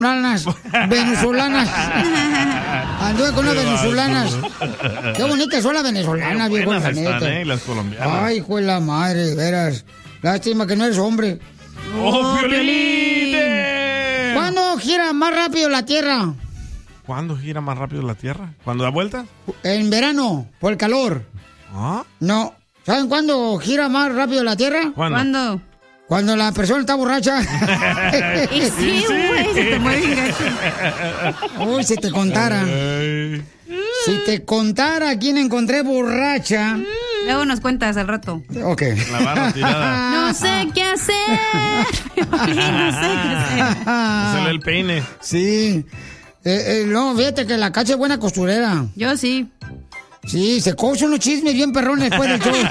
venezolanas. Anduve con unas venezolanas. Qué bonitas son las venezolanas, viejo. Las colombianas. Ay, hijo de la madre, de veras. Lástima que no eres hombre. ¡Oh, Piolín! ¿Cuándo gira más rápido la Tierra? ¿Cuándo gira más rápido la Tierra? ¿Cuándo da vuelta? En verano, por el calor. ¿Ah? No. ¿Saben cuándo gira más rápido la Tierra? ¿Cuándo? Cuando la persona está borracha. Y sí, güey, se te mueve bien gacho. Uy, si te contara. Si te contara quién encontré borracha. Luego nos cuentas al rato. Ok. La barra tirada. No sé qué hacer. No sé qué hacer. Hacerle el peine. Sí. No, fíjate que la Cacha es buena costurera. Yo sí. Sí, se coge unos chismes bien perrones después del show.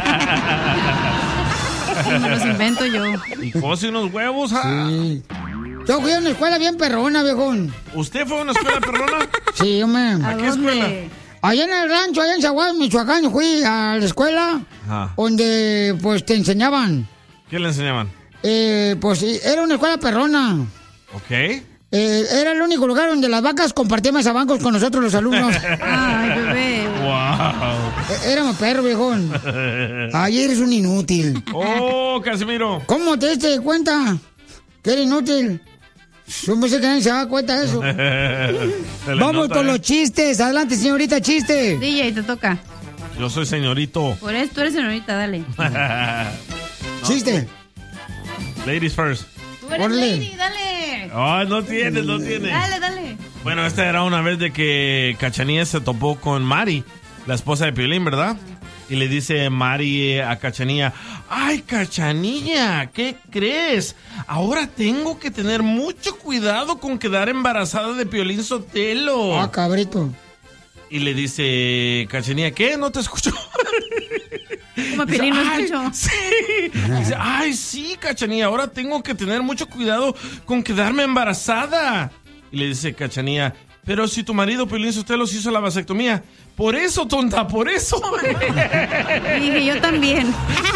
Me los invento yo. Y cose unos huevos. Sí. Yo fui a una escuela bien perrona, viejón. ¿Usted fue a una escuela perrona? Sí, hombre. ¿A qué dónde? escuela? Allá en el rancho, allá en Zaguay, Michoacán, fui a la escuela. Ajá. Donde, pues, te enseñaban. ¿Qué le enseñaban? Pues, era una escuela perrona. Ok. Era el único lugar donde las vacas compartían mesabancos con nosotros los alumnos. Ay, bebé. Wow. Éramos perros, viejón. Ay, eres un inútil. Oh, Casimiro. ¿Cómo te diste cuenta que eres inútil? Yo pensé que nadie se daba cuenta de eso. Vamos con los chistes. Adelante, señorita, chiste. DJ, te toca. Yo soy señorito. Por eso tú eres señorita, dale. Chiste. Ladies first. Tú eres Órale. lady, dale. Ay, no tiene. Dale, dale. Bueno, esta era una vez de que Cachanilla se topó con Mari, la esposa de Piolín, ¿verdad? Y le dice Mari a Cachanilla, ¡ay, Cachanilla! ¿Qué crees? Ahora tengo que tener mucho cuidado con quedar embarazada de Piolín Sotelo. Ah, cabrito. Y le dice Cachanilla, ¿qué? ¿No te escucho? Como Piolín no "Ay, escuchó". Sí. Dice, ¡ay, sí, Cachanilla! Ahora tengo que tener mucho cuidado con quedarme embarazada. Y le dice Cachanilla, pero si tu marido Piolín Sotelo se hizo la vasectomía. Por eso, tonta, por eso. Dije, yo también.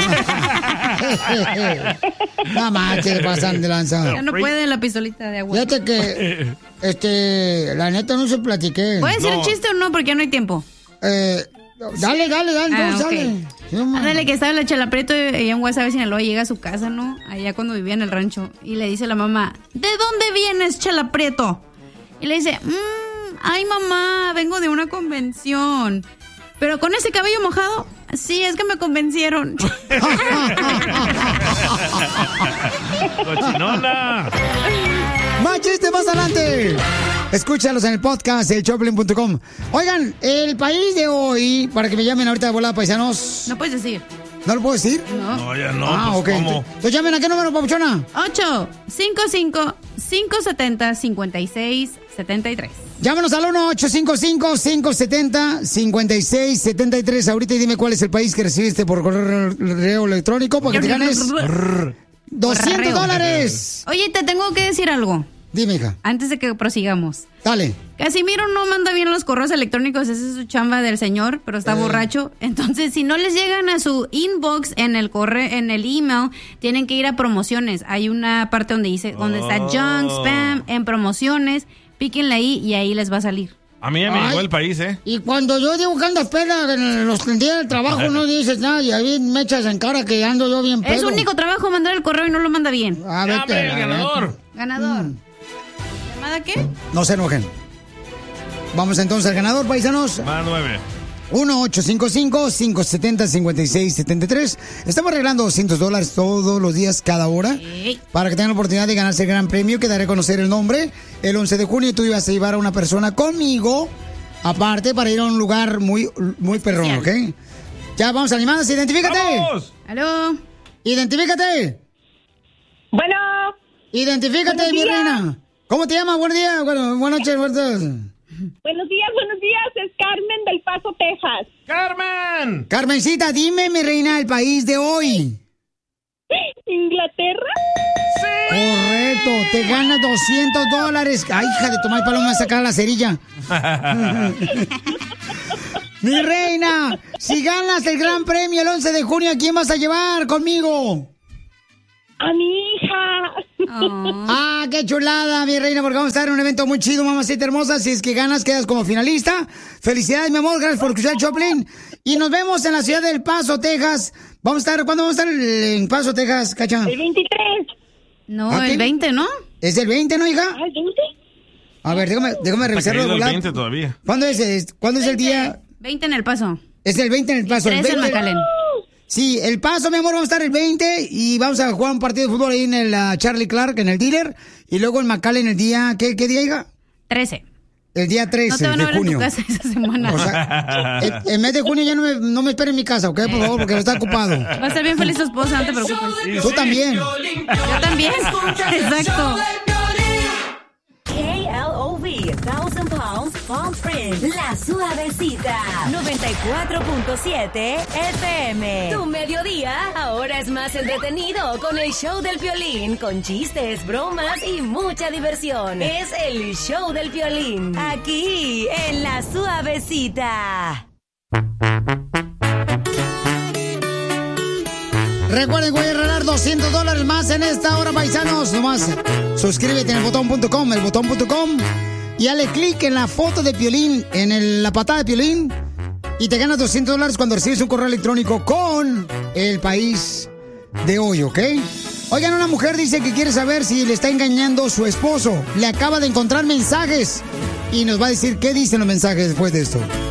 Nada más que pasan de lanza. Ya no puede la pistolita de agua. Fíjate que, la neta no se platiqué. ¿Puedes decir el chiste o no? Porque ya no hay tiempo. Dale, entonces, ok. dale. Sí, hombre. Ándale, que estaba la Chela Prieto y en Guasave, Sinaloa, llega a su casa, ¿no? Allá cuando vivía en el rancho. Y le dice la mamá, ¿de dónde vienes, Chela Prieto? Y le dice, ay, mamá, vengo de una convención. ¿Pero con ese cabello mojado? Sí, es que me convencieron. ¡Cochinona! Más chistes más adelante. Escúchalos en el podcast de Choplin.com. Oigan, el país de hoy, para que me llamen ahorita de volada, paisanos. No puedes decir. ¿No lo puedo decir? No. No, ya no. Ah, pues, ok. ¿cómo? Entonces llamen a qué número, papuchona. 855-570-5673. Llámanos al 1-855-570-5673. Ahorita y dime cuál es el país que recibiste por correo electrónico para que te ganes $200. Oye, te tengo que decir algo. Dime, hija. Antes de que prosigamos. Dale. Casimiro no manda bien los correos electrónicos, esa es su chamba del señor, pero está borracho. Entonces, si no les llegan a su inbox en el en el email, tienen que ir a promociones. Hay una parte donde dice, donde está junk, spam, en promociones, píquenle ahí y ahí les va a salir. A mí ya me llegó el país, ¿eh? Y cuando yo digo que andas peda en los días del trabajo, no dices nada y ahí me echas en cara que ando yo bien pedo. Es su único trabajo mandar el correo y no lo manda bien. A ver, ¡Llame, el ganador! Ganador. ¿Llamada qué? No se enojen. Vamos entonces al ganador, paisanos. Más 9. 1-855-570-5673. Estamos regalando $200 todos los días, cada hora. Ey. Para que tengan la oportunidad de ganarse el gran premio, que daré a conocer el nombre. El 11 de junio tú ibas a llevar a una persona conmigo, aparte, para ir a un lugar muy perrón, ¿ok? Ya, vamos a llamadas. ¡Identifícate! ¡Vamos! ¿Aló? ¡Identifícate! Bueno. ¡Identifícate, mi reina! ¿Cómo te llamas? Buenos días. Bueno, buenas noches, buenos días. Buenos días. Es Carmen del Paso, Texas. ¡Carmen! Carmencita, dime, mi reina, el país de hoy. ¿Inglaterra? Correcto, te ganas $200. Ay, hija de Tomás Paloma, a sacar la cerilla. Mi reina, si ganas el gran premio el 11 de junio, ¿a quién vas a llevar conmigo? A mi hija. Oh. Ah, qué chulada, mi reina, porque vamos a estar en un evento muy chido, mamacita hermosa. Si es que ganas, quedas como finalista. Felicidades, mi amor, gracias por escuchar Choplin. Y nos vemos en la ciudad del Paso, Texas. ¿Cuándo vamos a estar en Paso, Texas, Cacha? El 23. No, el 20, ¿no? ¿Es el 20, no, hija? ¿El 20? A ver, déjame revisarlo. El 20 todavía. ¿Cuándo es el día? 20 en El Paso. Es el 20 en El Paso. 3 en McAllen. Sí, El Paso, mi amor, vamos a estar el 20 y vamos a jugar un partido de fútbol ahí en el Charlie Clark, en el dealer. Y luego en McAllen el día, ¿qué día, hija? 13. El día 13 No te van a de ver junio. en tu casa esa semana. O sea, el mes de junio ya no me esperen en mi casa, ¿ok? Por favor, porque está ocupado. Va a estar bien feliz tu esposa, no te preocupes. Tú también. Yo también. Exacto. KLOV 1000 Pounds Palm Springs, La Suavecita, 94.7 FM. Tu mediodía ahora es más entretenido con el show del Piolín, con chistes, bromas y mucha diversión. Es el show del Piolín, aquí en La Suavecita. Recuerden, voy a regalar $200 más en esta hora, paisanos. Nomás suscríbete en el botón.com, y dale clic en la foto de Piolín, en la patada de Piolín, y te ganas $200 cuando recibes un correo electrónico con el país de hoy, ¿ok? Oigan, una mujer dice que quiere saber si le está engañando su esposo. Le acaba de encontrar mensajes y nos va a decir qué dicen los mensajes después de esto.